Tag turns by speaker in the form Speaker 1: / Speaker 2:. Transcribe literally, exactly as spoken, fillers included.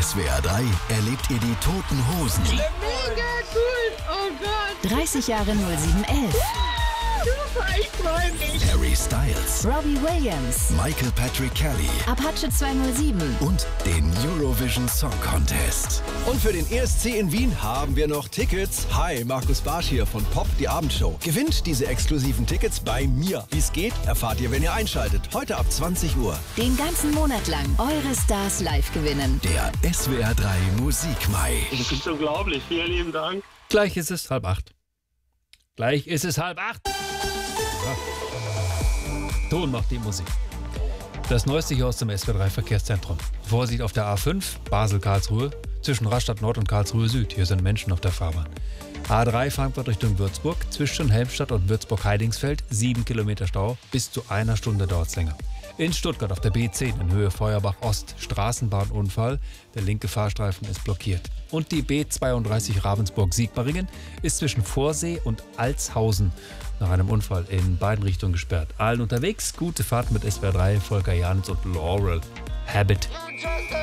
Speaker 1: S W R drei erlebt ihr die Toten Hosen.
Speaker 2: Mega cool! Oh Gott!
Speaker 3: dreißig Jahre null sieben elf.
Speaker 2: Super, ich freue mich!
Speaker 1: Harry Styles,
Speaker 3: Robbie Williams,
Speaker 1: Michael Patrick Kelly
Speaker 3: Apache zweihundertsieben.
Speaker 1: und den Eurovision Song Contest.
Speaker 4: Und für den E S C in Wien haben wir noch Tickets. Hi, Markus Barsch hier von Pop, die Abendshow. Gewinnt diese exklusiven Tickets bei mir. Wie es geht, erfahrt ihr, wenn ihr einschaltet. Heute ab zwanzig Uhr.
Speaker 3: Den ganzen Monat lang eure Stars live gewinnen.
Speaker 1: Der S W R drei Musikmai.
Speaker 5: Das ist unglaublich. Vielen lieben Dank.
Speaker 6: Gleich ist es halb acht. Gleich ist es halb acht. Ja. Ton macht die Musik. Das Neueste hier aus dem S W R drei Verkehrszentrum. Vorsicht auf der A fünf, Basel-Karlsruhe, zwischen Rastatt Nord und Karlsruhe Süd. Hier sind Menschen auf der Fahrbahn. A drei Frankfurt Richtung Würzburg, zwischen Helmstadt und Würzburg-Heidingsfeld, sieben Kilometer Stau, bis zu einer Stunde dauert es länger. In Stuttgart auf der B zehn in Höhe Feuerbach Ost, Straßenbahnunfall, der linke Fahrstreifen ist blockiert. Und die B zweiunddreißig Ravensburg-Sigmaringen ist zwischen Vorsee und Altshausen nach einem Unfall in beiden Richtungen gesperrt. Allen unterwegs, gute Fahrt mit S W R drei, Volker Janitz und Laurel. Habit.